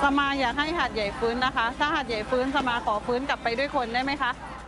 สมาอยากให้หาดใหญ่ฟื้นนะคะถ้าหาดใหญ่ฟื้นสมาขอฟื้นกลับไปด้วยคนได้ไหมคะ